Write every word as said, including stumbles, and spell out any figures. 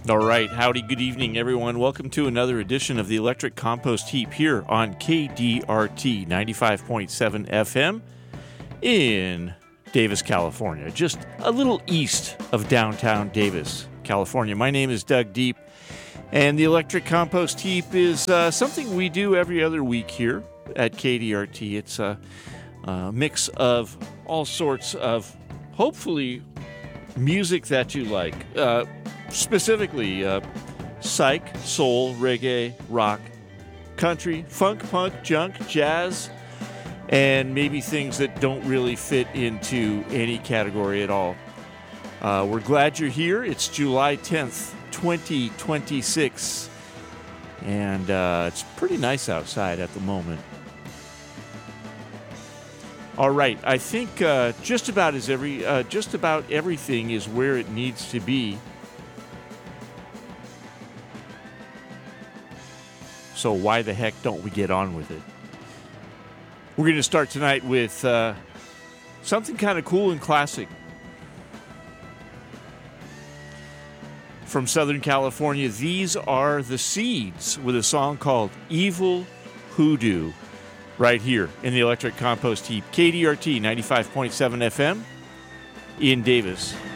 All right. Howdy. Good evening, everyone. Welcome to another edition of the Electric Compost Heap here on K D R T ninety-five point seven F M in Davis, California, just a little east of downtown Davis, California. My name is Doug Deep, and the Electric Compost Heap is uh, something we do every other week here at K D R T. It's a, a mix of all sorts of, hopefully, music that you like. Uh, specifically, uh, psych, soul, reggae, rock, country, funk, punk, junk, jazz, and maybe things that don't really fit into any category at all. Uh, we're glad you're here. It's July tenth, twenty twenty-six, and uh, it's pretty nice outside at the moment. All right, I think uh, just about as every uh, just about everything is where it needs to be. So why the heck don't we get on with it? We're going to start tonight with uh, something kind of cool and classic. From Southern California, these are the Seeds with a song called Evil Hoodoo, right here in the Electric Compost Heap, K D R T ninety-five point seven F M in Davis.